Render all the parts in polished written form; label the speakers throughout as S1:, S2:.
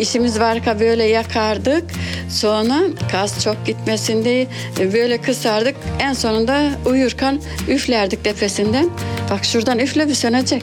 S1: işimiz varsa böyle yakardık. Sonra gaz çok gitmesin diye böyle kısardık. En sonunda uyurken üflerdik tepesinden. Bak şuradan üfle bir sönecek.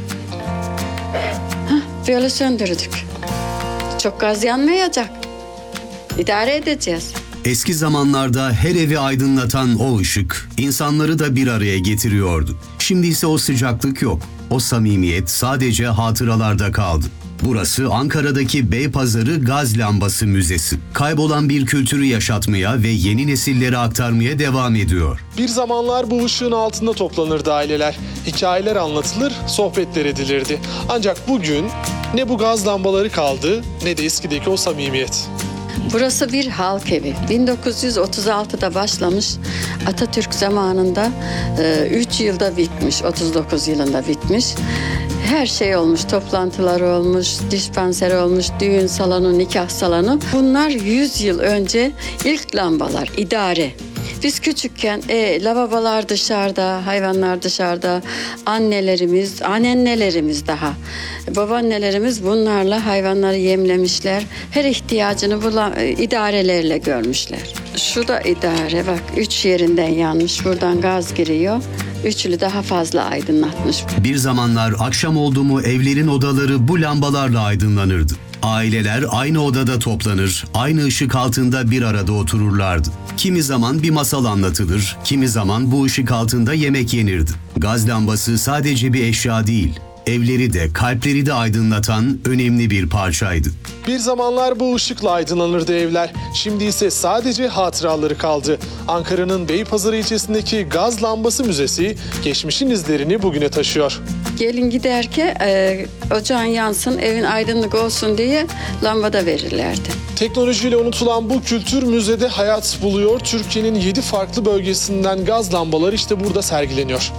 S1: Böyle söndürdük. Çok gaz yanmayacak. İdare edeceğiz.
S2: Eski zamanlarda her evi aydınlatan o ışık insanları da bir araya getiriyordu. Şimdi ise o sıcaklık yok. O samimiyet sadece hatıralarda kaldı. Burası Ankara'daki Beypazarı Gaz Lambası Müzesi. Kaybolan bir kültürü yaşatmaya ve yeni nesillere aktarmaya devam ediyor.
S3: Bir zamanlar bu ışığın altında toplanırdı aileler. Hikayeler anlatılır, sohbetler edilirdi. Ancak bugün ne bu gaz lambaları kaldı ne de eskideki o samimiyet.
S1: Burası bir halk evi. 1936'da başlamış. Atatürk zamanında 3 yılda bitmiş. 39 yılında bitmiş. Her şey olmuş. Toplantılar olmuş, dispanser olmuş, düğün salonu, nikah salonu. Bunlar 100 yıl önce ilk lambalar, idare. Biz küçükken lavabolar dışarıda, hayvanlar dışarıda, anneannelerimiz daha. Babaannelerimiz bunlarla hayvanları yemlemişler. Her ihtiyacını idarelerle görmüşler. Şu da idare bak 3 yerinden yanmış. Buradan gaz giriyor. Üçlü daha fazla aydınlatmış.
S2: Bir zamanlar akşam oldu mu evlerin odaları bu lambalarla aydınlanırdı. Aileler aynı odada toplanır, aynı ışık altında bir arada otururlardı. Kimi zaman bir masal anlatılır, kimi zaman bu ışık altında yemek yenirdi. Gaz lambası sadece bir eşya değil, evleri de kalpleri de aydınlatan önemli bir parçaydı.
S3: Bir zamanlar bu ışıkla aydınlanırdı evler. Şimdi ise sadece hatıraları kaldı. Ankara'nın Beypazarı ilçesindeki Gaz Lambası Müzesi geçmişin izlerini bugüne taşıyor.
S1: Gelin giderken ocağın yansın, evin aydınlık olsun diye lamba da verirlerdi.
S3: Teknolojiyle unutulan bu kültür müzede hayat buluyor. Türkiye'nin 7 farklı bölgesinden gaz lambaları işte burada sergileniyor.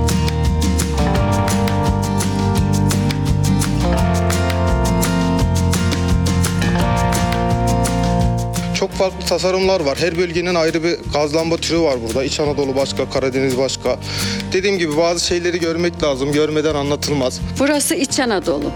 S4: Çok farklı tasarımlar var. Her bölgenin ayrı bir gaz lamba türü var burada. İç Anadolu başka, Karadeniz başka. Dediğim gibi bazı şeyleri görmek lazım. Görmeden anlatılmaz.
S1: Burası İç Anadolu.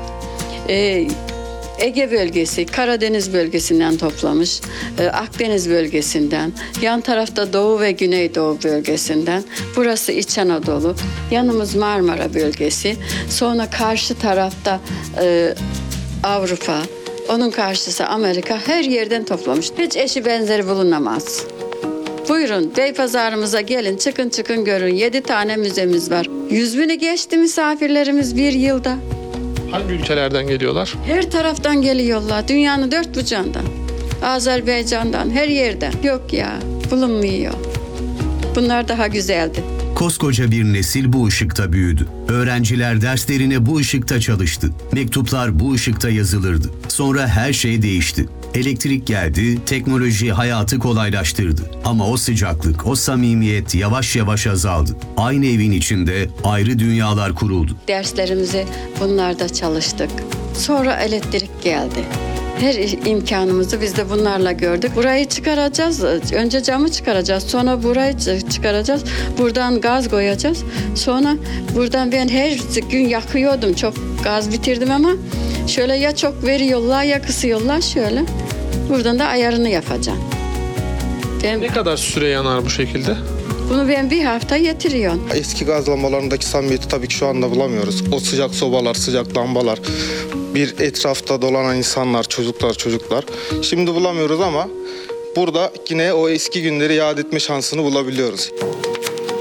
S1: Ege bölgesi, Karadeniz bölgesinden toplamış, Akdeniz bölgesinden, yan tarafta Doğu ve Güneydoğu bölgesinden. Burası İç Anadolu, yanımız Marmara bölgesi, sonra karşı tarafta Avrupa, onun karşısı Amerika, her yerden toplamış. Hiç eşi benzeri bulunamaz. Buyurun Beypazarımıza gelin, çıkın görün. 7 tane müzemiz var. 100.000'i geçti misafirlerimiz bir yılda.
S3: Hangi ülkelerden geliyorlar?
S1: Her taraftan geliyorlar. Dünyanın dört bucağından. Azerbaycan'dan, her yerden. Yok ya, bulunmuyor. Bunlar daha güzeldi.
S2: Koskoca bir nesil bu ışıkta büyüdü. Öğrenciler derslerine bu ışıkta çalıştı. Mektuplar bu ışıkta yazılırdı. Sonra her şey değişti. Elektrik geldi, teknoloji hayatı kolaylaştırdı. Ama o sıcaklık, o samimiyet yavaş yavaş azaldı. Aynı evin içinde ayrı dünyalar kuruldu.
S1: Derslerimizi bunlarda çalıştık. Sonra elektrik geldi. Her imkanımızı biz de bunlarla gördük. Burayı çıkaracağız. Önce camı çıkaracağız. Sonra burayı çıkaracağız. Buradan gaz koyacağız. Sonra buradan ben her gün yakıyordum. Çok gaz bitirdim ama şöyle ya çok veriyorlar ya kısıyorlar şöyle. Buradan da ayarını yapacağım.
S3: Ne kadar süre yanar bu şekilde?
S1: Bunu ben bir hafta yetiriyorum.
S4: Eski gaz lambalarındaki samimiyeti tabii ki şu anda bulamıyoruz. O sıcak sobalar, sıcak lambalar, bir etrafta dolanan insanlar, çocuklar. Şimdi bulamıyoruz ama burada yine o eski günleri yad etme şansını bulabiliyoruz.